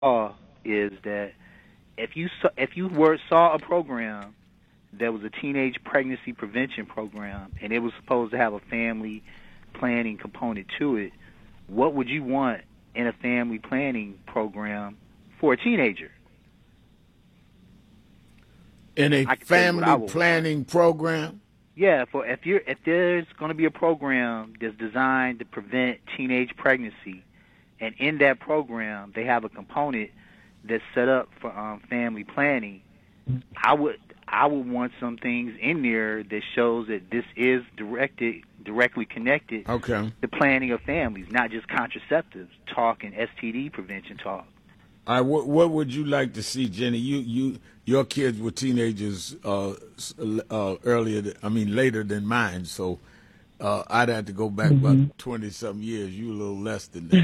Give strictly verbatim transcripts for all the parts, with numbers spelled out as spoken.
saw is that if you saw, if you were saw a program that was a teenage pregnancy prevention program and it was supposed to have a family planning component to it, what would you want in a family planning program for a teenager? In a I can tell you what I family would want. planning program? Yeah, for if you're if there's going to be a program that's designed to prevent teenage pregnancy, and in that program they have a component that's set up for um, family planning, I would I would want some things in there that shows that this is directed directly connected Okay. to planning of families, not just contraceptives talk and S T D prevention talk. All right, what, what would you like to see, Jenny? You, you, your kids were teenagers uh, s- uh, earlier, th- I mean later than mine, so uh, I'd have to go back about twenty some years. You a little less than that.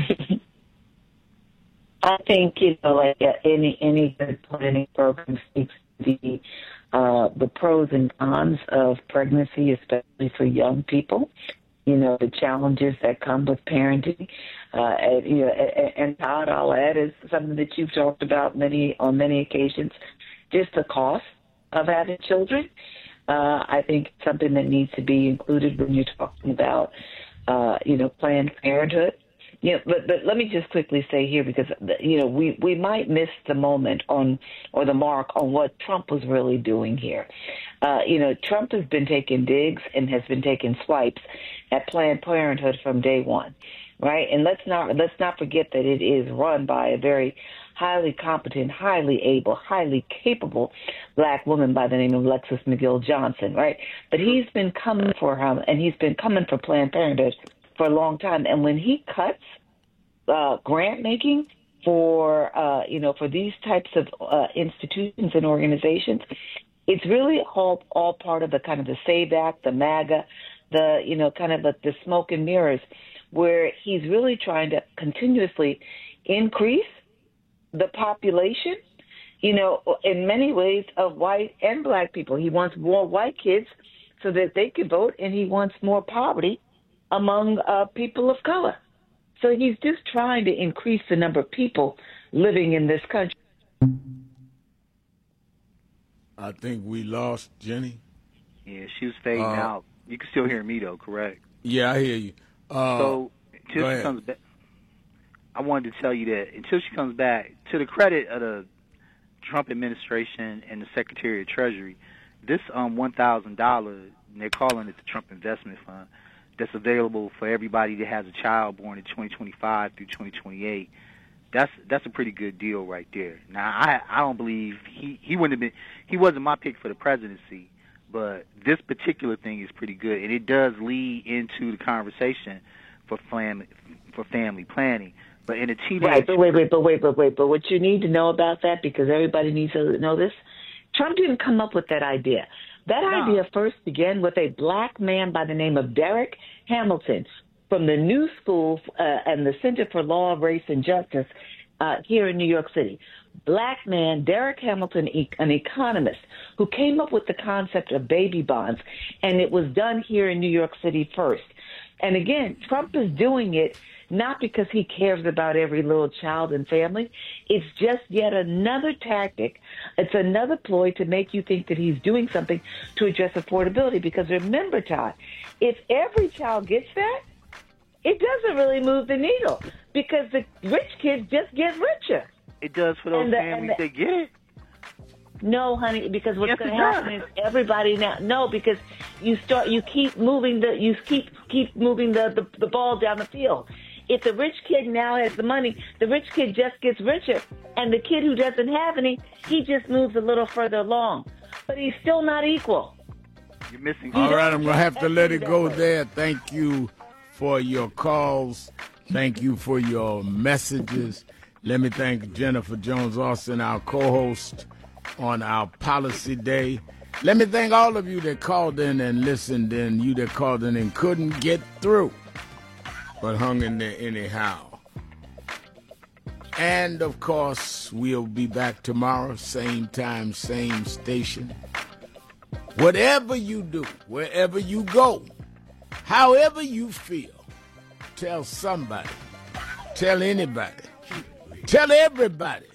I think, you know, like uh, any any good planning program speaks to the uh, the pros and cons of pregnancy, especially for young people. You know, the challenges that come with parenting. Uh, and, you know, and, and Todd, I'll add, is something that you've talked about many on many occasions, just the cost of having children. Uh, I think it's something that needs to be included when you're talking about, uh, you know, Planned Parenthood. You know, but, but let me just quickly say here, because, you know, we, we might miss the moment on or the mark on what Trump was really doing here. Uh, you know, Trump has been taking digs and has been taking swipes at Planned Parenthood from day one, right? And let's not let's not forget that it is run by a very highly competent, highly able, highly capable black woman by the name of Lexis McGill Johnson, right? But he's been coming for him, and he's been coming for Planned Parenthood for a long time. And when he cuts uh, grant making for, uh, you know, for these types of uh, institutions and organizations, it's really all, all part of the kind of the SAVE Act, the MAGA, the, you know, kind of the, the smoke and mirrors, where he's really trying to continuously increase the population, you know, in many ways of white and black people. He wants more white kids so that they can vote, and he wants more poverty among uh, people of color. So he's just trying to increase the number of people living in this country. I think we lost Jenny. Yeah, she was fading Uh, out. You can still hear me though, correct? Yeah, I hear you. Uh, So go until she ahead. comes back, I wanted to tell you that until she comes back, to the credit of the Trump administration and the Secretary of Treasury, this um one thousand dollars, they're calling it the Trump Investment Fund, that's available for everybody that has a child born in twenty twenty-five through twenty twenty-eight. That's that's a pretty good deal right there. Now I I don't believe he he wouldn't have been he wasn't my pick for the presidency, but this particular thing is pretty good, and it does lead into the conversation for family for family planning. But in a teenage Right, but wait, wait, but wait, but wait, but what you need to know about that, because everybody needs to know this, Trump didn't come up with that idea. That No. idea first began with a black man by the name of Derek Hamilton from the New School uh, and the Center for Law, Race, and Justice uh, here in New York City. Black man, Derek Hamilton, e- an economist, who came up with the concept of baby bonds, and it was done here in New York City first. And again, Trump is doing it not because he cares about every little child and family. It's just yet another tactic. It's another ploy to make you think that he's doing something to address affordability. Because remember, Todd, if every child gets that, it doesn't really move the needle because the rich kids just get richer. It does for those And the- families and the- that get it. No, honey, because what's Yes, going to it does. happen is everybody now. No, because you start, you keep moving the, you keep keep moving the, the the ball down the field. If the rich kid now has the money, the rich kid just gets richer, and the kid who doesn't have any, he just moves a little further along, but he's still not equal. You're missing. All don't right, I'm going to have to let it that go way. there. Thank you for your calls. Thank you for your messages. Let me thank Jennifer Jones Austin, our co-host on our policy day. Let me thank all of you that called in and listened, and you that called in and couldn't get through, but hung in there anyhow. And, of course, we'll be back tomorrow, same time, same station. Whatever you do, wherever you go, however you feel, tell somebody, tell anybody Tell everybody